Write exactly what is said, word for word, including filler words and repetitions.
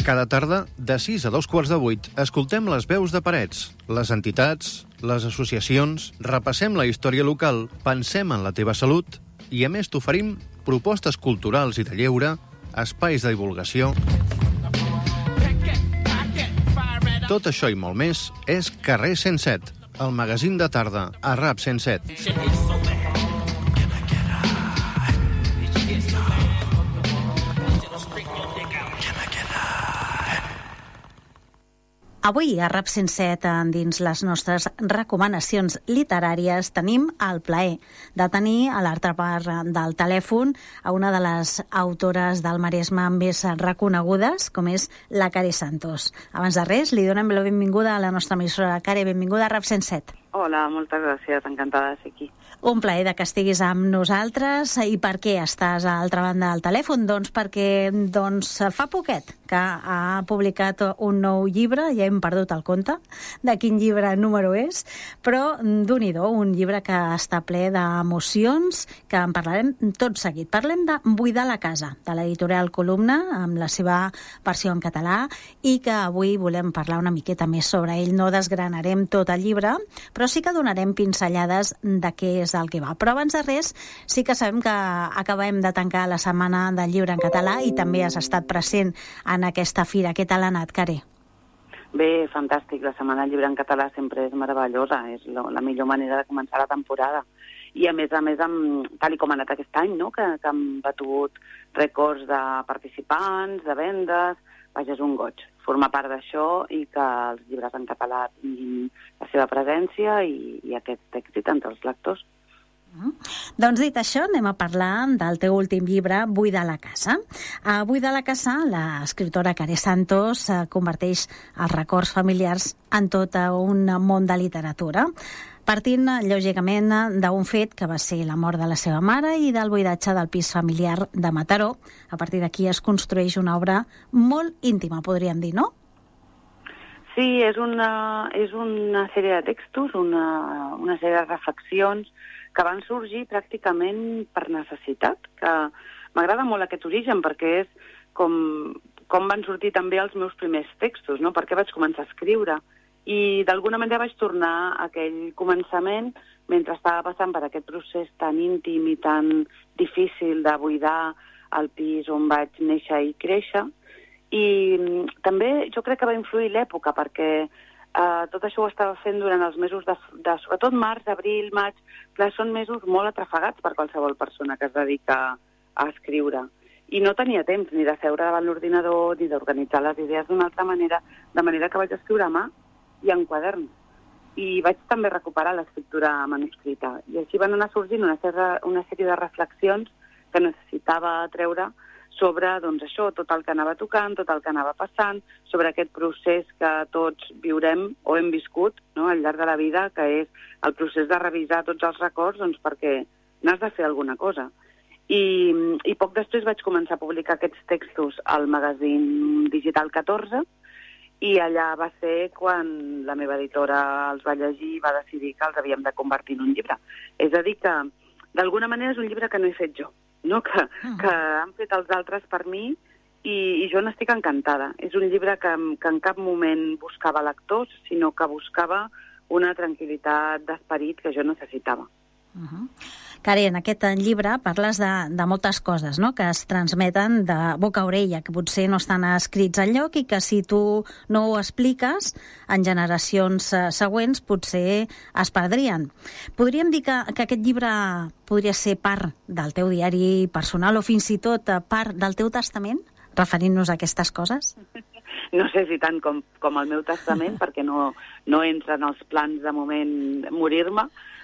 Cada tarda, de sis a dos quarts de vuit, escoltem les veus de Parets, les entitats, les associacions, repassem la història local, pensem en la teva salut i, a més, t'oferim propostes culturals i de lleure, espais de divulgació. Tot això i molt més és Carrer cent set, el magazín de tarda a Rap cent set. Avui, a Rap cent set, dins les nostres recomanacions literàries, tenim el plaer de tenir a l'altra part del telèfon a una de les autores del Maresme més reconegudes, com és la Care Santos. Abans de res, li donem la benvinguda a la nostra emissora. Care, benvinguda a Rap cent set. Hola, moltes gràcies, encantada de ser aquí. Un plaer de que estiguis amb nosaltres. I per què estàs a l'altra banda del telèfon? Doncs perquè doncs, fa poquet que ha publicat un nou llibre, ja hem perdut el compte de quin llibre número és, però d'un-i-do, un llibre que està ple d'emocions, que en parlarem tot seguit. Parlem de Buidar la casa, de l'editorial Columna, amb la seva versió en català, i que avui volem parlar una miqueta més sobre ell. No desgranarem tot el llibre, però sí que donarem pinzellades de què és el que va. Però abans de res, sí que sabem que acabem de tancar la setmana del llibre en català i també has estat present en aquesta fira. Què tal ha anat, Care? Bé, fantàstic. La setmana del llibre en català sempre és meravellosa. És la, la millor manera de començar la temporada. I a més a més, amb, tal i com ha anat aquest any, no? que, que han batut rècords de participants, de vendes. Vaja, és un goig formar part d'això i que els llibres en català tinguin la seva presència i, i aquest èxit entre els lectors. Mm. Doncs dit això, anem a parlar del teu últim llibre, Buidar la casa. A Buidar la casa, l'escriptora Care Santos converteix els records familiars en tot un món de literatura, partint lògicament d'un fet que va ser la mort de la seva mare i del buidatge del pis familiar de Mataró. A partir d'aquí es construeix una obra molt íntima, podríem dir, no? Sí, és una, és una sèrie de textos, una, una sèrie de reflexions que van sorgir pràcticament per necessitat, que m'agrada molt aquest origen perquè és com, com van sortir també els meus primers textos, no? Perquè vaig començar a escriure i d'alguna manera vaig tornar a aquell començament mentre estava passant per aquest procés tan íntim i tan difícil de buidar el pis on vaig néixer i créixer. I també jo crec que va influir l'època perquè Uh, tot això ho estava fent durant els mesos de, de sobretot març, abril, maig. Clar, són mesos molt atrafegats per qualsevol persona que es dedica a escriure. I no tenia temps ni de seure davant l'ordinador ni d'organitzar les idees d'una altra manera, de manera que vaig escriure a mà i en quadern. I vaig també recuperar l'escriptura manuscrita. I així van anar sorgint una sèrie, una sèrie de reflexions que necessitava treure sobre doncs, això, tot el que anava tocant, tot el que anava passant, sobre aquest procés que tots viurem o hem viscut, no?, al llarg de la vida, que és el procés de revisar tots els records doncs, perquè n'has de fer alguna cosa. I, I poc després vaig començar a publicar aquests textos al magazín Digital catorze i allà va ser quan la meva editora els va llegir i va decidir que els havíem de convertir en un llibre. És a dir que, d'alguna manera, és un llibre que no he fet jo, no? que, que han fet els altres per mi i, i jo n'estic encantada. És un llibre que, que en cap moment buscava lectors, sinó que buscava una tranquil·litat d'esperit que jo necessitava. Uh-huh. Care, en aquest llibre parles de, de moltes coses, no?, que es transmeten de boca a orella, que potser no estan escrits enlloc i que si tu no ho expliques en generacions següents potser es perdrien. Podríem dir que, que aquest llibre podria ser part del teu diari personal o fins i tot part del teu testament, referint-nos a aquestes coses? No sé si tant com, com el meu testament, perquè no, no entra en els plans de moment morir-me,